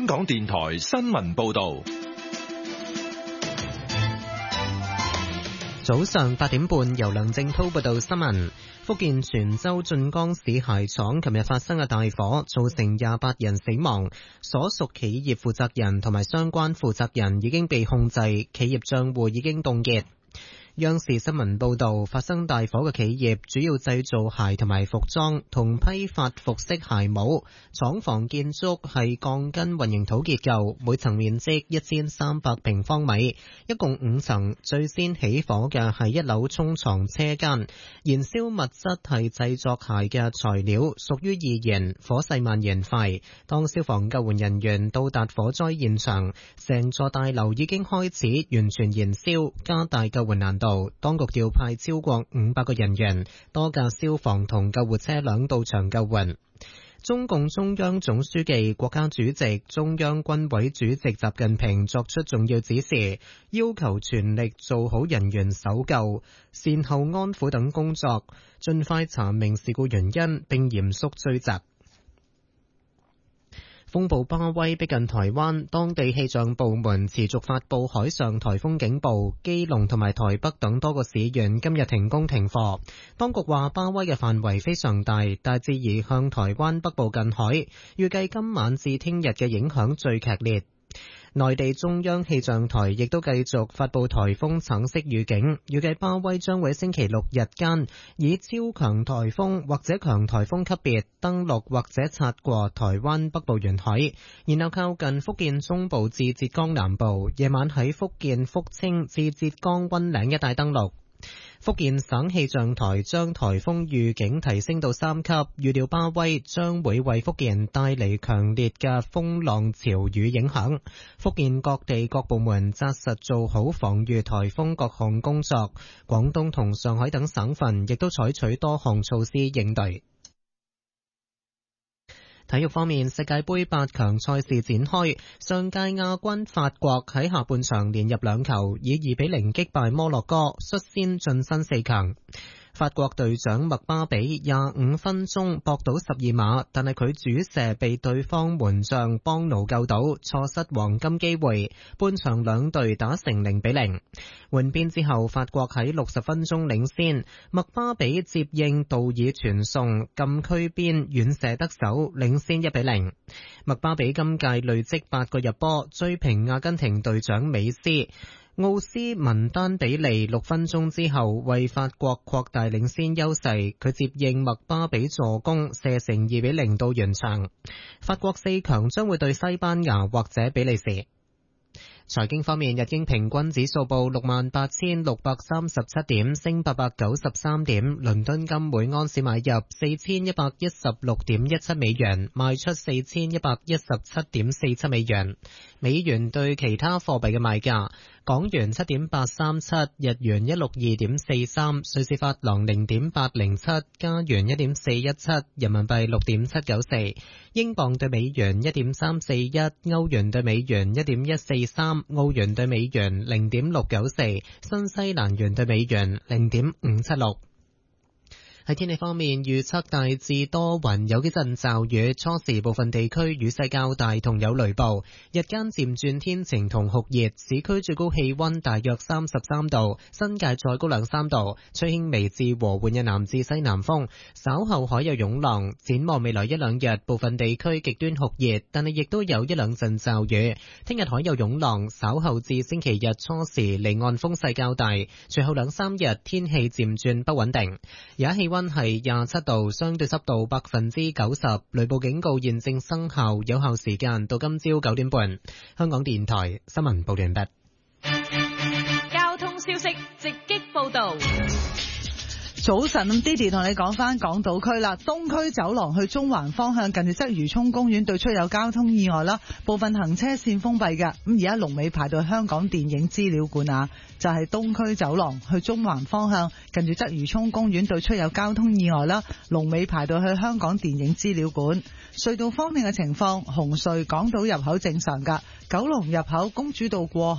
香港電台新聞報道。 早上8點半，由梁正滔報道新聞。福建泉州晉江市鞋廠琴日發生嘅大火，造成28人死亡，所屬企業負責人同埋相關負責人已經被控制，企業賬戶已經凍結。央視新聞報道，發生大火嘅企業主要製造鞋同埋服裝同批發服飾鞋帽，廠房建築係鋼筋混凝土結構，每層面積1300平方米，一共5層。最先起火嘅係1樓沖床車間，燃燒物質係製作鞋嘅材料，屬於易燃，火勢蔓延快。當消防救援人員到達火災現場，成座大樓已經開始完全燃燒，加大救援難度。當局調派超過500個人員，多架消防同救護車輛到場救援。中共中央總書記、國家主席、中央軍委主席習近平作出重要指示，要求全力做好人員搜救、善後安撫等工作，盡快查明事故原因並嚴肅追責。風暴巴威逼近台灣，當地氣象部門持續發佈海上颱風警報，基隆同埋台北等多個市縣今日停工停課。當局話巴威嘅範圍非常大，大致移向台灣北部近海，預計今晚至聽日嘅影響最劇烈。內地中央氣象台亦都繼續發佈颱風橙色預警，預計巴威將會星期六日間以超強颱風或者強颱風級別登陸或者擦過台灣北部沿海，然後靠近福建中部至浙江南部，夜晚喺福建福清至浙江溫嶺一帶登陸。福建省氣象台將颱風預警提升到3級，預料巴威將會為福建帶嚟強烈嘅風浪潮雨影響。福建各地各部門紮實做好防禦颱風各項工作，廣東同上海等省份亦都採取多項措施應對。體育方面，世界盃8強賽事展開，上屆亞軍法國喺下半場連入2球，以2-0擊敗摩洛哥，率先晉身4強。法國隊長麥巴比25分鐘搏到12碼，但係佢主射被對方門將邦奴救到，錯失黃金機會。半場兩隊打成0-0。換邊之後，法國喺60分鐘領先，麥巴比接應道爾傳送禁區邊遠射得手，領先1-0。麥巴比今屆累積8個入波，追平阿根廷隊長美斯。奧斯文丹比利6分鐘之後為法國擴大領先優勢，佢接應麥巴比助攻射成2-0到完場。法國4強將會對西班牙或者比利時。財經方面，日經平均指數報68,637點，升893點。倫敦金每盎司買入4116.17美元，賣出4117.47美元。美元對其他貨幣嘅賣價：港元7.837，日元162.43，瑞士法郎0.807，加元1.417，人民幣6.794，英鎊對美元1.341，歐元對美元1.143，澳元對美元0.694，新西蘭元對美元0.576。喺天氣方面，預測大致多雲，有幾陣驟雨，初時部分地區雨勢較大同有雷暴，日間漸轉天晴同酷熱，市區最高氣溫大約33度，新界再高2-3度，吹輕微至和緩嘅南至西南風，稍後海有湧浪。展望未來1-2日，部分地區極端酷熱，但係亦都有1-2陣驟雨。聽日海有湧浪，稍後至星期日初時離岸風勢較大，隨後2-3日天氣漸轉不穩定。而家氣溫係27度，相對濕度90%，雷暴警告現正生效，有效時間到今朝9點半。香港電台新聞報完畢。 交通消息直擊報道。 早晨，咁 Didi 同你講翻港島區啦，東區走廊去中環方向近住鰂魚涌公園對出有交通意外啦，部分行車線封閉嘅。咁而家龍尾排到香港電影資料館啊，就係東區走廊去中環方向近住鰂魚涌公園對出有交通意外啦，龍尾排到去香港電影資料館。隧道方面嘅情況，紅隧港島入口正常噶，九龍入口公主道過海